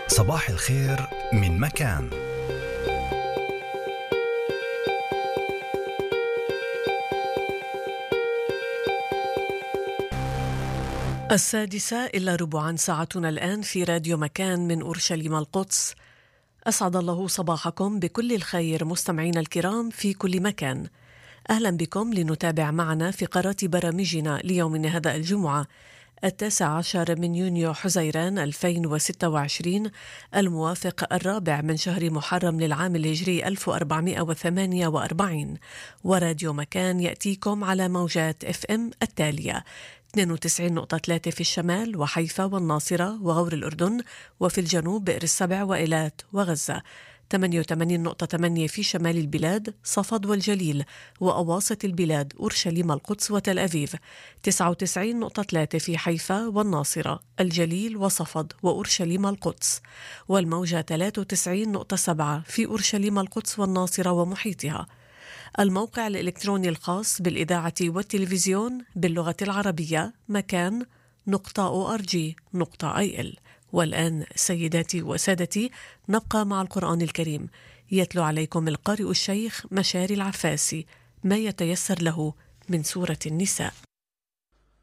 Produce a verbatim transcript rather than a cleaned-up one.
صباح الخير من مكان. السادسة إلا ربعا ساعتنا الآن في راديو مكان من أورشليم القدس. أسعد الله صباحكم بكل الخير مستمعينا الكرام في كل مكان. أهلا بكم لنتابع معنا فقرات برامجنا ليومنا هذا الجمعة التاسع عشر من يونيو حزيران ألفين وستة وعشرين، الموافق الرابع من شهر محرم للعام الهجري ألف وأربعمائة وثمانية وأربعين. وراديو مكان يأتيكم على موجات اف ام التالية: اثنين وتسعين نقطة ثلاثة في الشمال وحيفا والناصرة وغور الأردن، وفي الجنوب بئر السبع وإيلات وغزة، ثمانية وثمانين نقطة ثمانية في شمال البلاد صفد والجليل وأواسط البلاد أورشليم القدس وتل أبيب، تسعة وتسعين نقطة ثلاثة في حيفا والناصرة الجليل وصفد وأورشليم القدس، والموجة ثلاثة وتسعين نقطة سبعة في أورشليم القدس والناصرة ومحيطها. الموقع الإلكتروني الخاص بالإذاعة والتلفزيون باللغة العربية مكان نقطة أو أر جي نقطة أي إل. والآن سيداتي وسادتي نبقى مع القرآن الكريم، يتلو عليكم القارئ الشيخ مشاري العفاسي ما يتيسر له من سورة النساء.